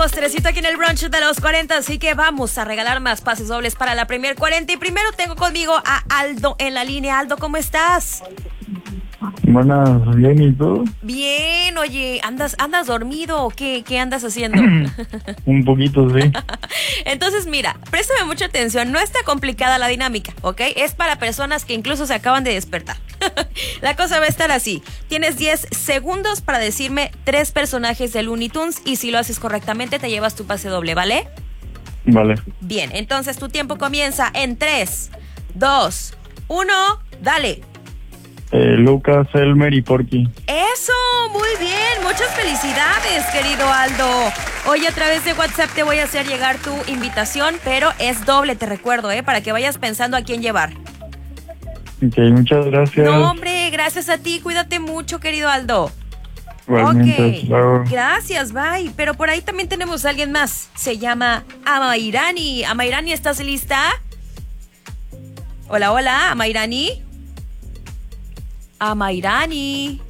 postrecito aquí en el brunch de los 40, así que vamos a regalar más pases dobles para la Premier 40. Y primero tengo conmigo a Aldo en la línea. Aldo, ¿cómo estás? Buenas, bien, ¿y tú? Bien, oye, ¿andas dormido o qué andas haciendo? Un poquito, sí. Entonces, mira, préstame mucha atención, no está complicada la dinámica, ¿ok? Es para personas que incluso se acaban de despertar. La cosa va a estar así. Tienes 10 segundos para decirme 3 personajes de Looney Tunes y si lo haces correctamente te llevas tu pase doble, ¿vale? Vale. Bien, entonces tu tiempo comienza en 3, 2, 1, dale. Lucas, Elmer y Porky. Eso, muy bien, muchas felicidades, querido Aldo. Hoy a través de WhatsApp te voy a hacer llegar tu invitación, pero es doble, te recuerdo, para que vayas pensando a quién llevar. Ok, muchas gracias. No, hombre, gracias a ti, cuídate mucho, querido Aldo. Igualmente, luego. Gracias, bye. Pero por ahí también tenemos a alguien más, se llama Amairani. Amairani, ¿estás lista? Hola, hola, Amairani. Amairani.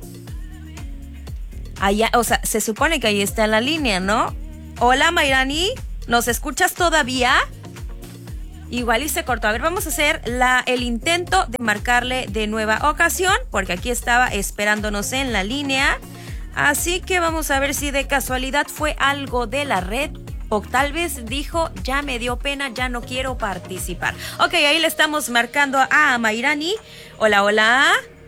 Allá, o sea, se supone que ahí está en la línea, ¿no? Hola, Amairani, ¿nos escuchas todavía? Igual y se cortó. A ver, vamos a hacer el intento de marcarle de nueva ocasión, porque aquí estaba esperándonos en la línea. Así que vamos a ver si de casualidad fue algo de la red, o tal vez dijo, ya me dio pena, ya no quiero participar. Ok, ahí le estamos marcando a Amairani. Hola, hola.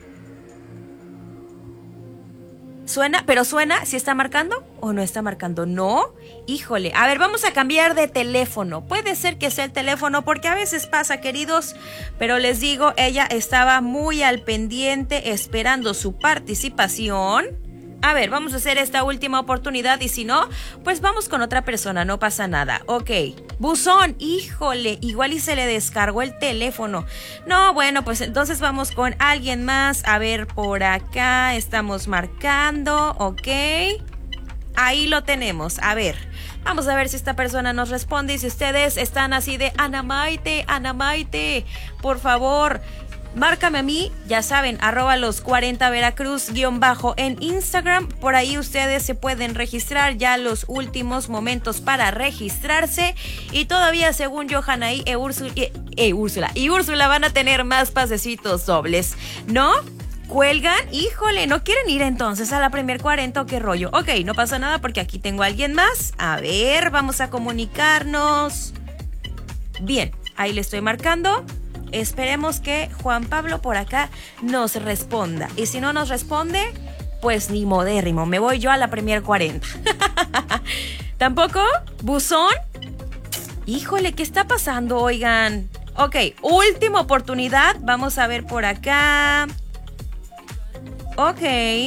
¿Suena? ¿Pero suena? ¿Si está marcando o no está marcando? ¿No? Híjole. A ver, vamos a cambiar de teléfono. Puede ser que sea el teléfono porque a veces pasa, queridos. Pero les digo, ella estaba muy al pendiente esperando su participación. A ver, vamos a hacer esta última oportunidad y si no, pues vamos con otra persona, no pasa nada. Ok, buzón, híjole, igual y se le descargó el teléfono. No, bueno, pues entonces vamos con alguien más. A ver, por acá estamos marcando, ok. Ahí lo tenemos, a ver. Vamos a ver si esta persona nos responde y si ustedes están así de Ana Maite, por favor, márcame a mí, ya saben, @los40 Veracruz _ en Instagram. Por ahí ustedes se pueden registrar, ya los últimos momentos para registrarse. Y todavía, según Johanna y Úrsula van a tener más pasecitos dobles, ¿no? ¿Cuelgan? Híjole, ¿no quieren ir entonces a la Premier 40 o qué rollo? Ok, no pasa nada porque aquí tengo a alguien más. A ver, vamos a comunicarnos. Bien, ahí le estoy marcando. Esperemos que Juan Pablo por acá nos responda. Y si no nos responde, pues ni modérrimo. Me voy yo a la Premier 40. ¿Tampoco? ¿Buzón? Híjole, ¿qué está pasando? Oigan. Ok, última oportunidad. Vamos a ver por acá. Ok,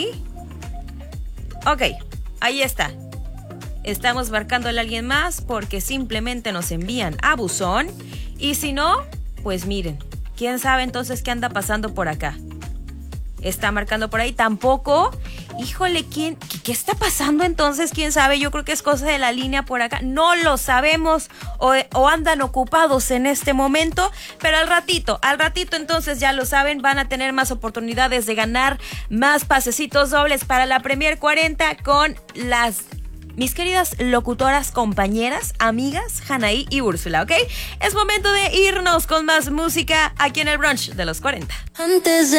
ahí está. Estamos marcándole a alguien más porque simplemente nos envían a buzón. Y si no, pues miren, ¿quién sabe entonces qué anda pasando por acá? ¿Está marcando por ahí? ¿Tampoco? Híjole, ¿qué está pasando entonces? ¿Quién sabe? Yo creo que es cosa de la línea por acá. No lo sabemos o andan ocupados en este momento. Pero al ratito entonces ya lo saben, van a tener más oportunidades de ganar más pasecitos dobles para la Premier 40 con mis queridas locutoras, compañeras, amigas, Hanaí y Úrsula, ¿ok? Es momento de irnos con más música aquí en el brunch de los 40.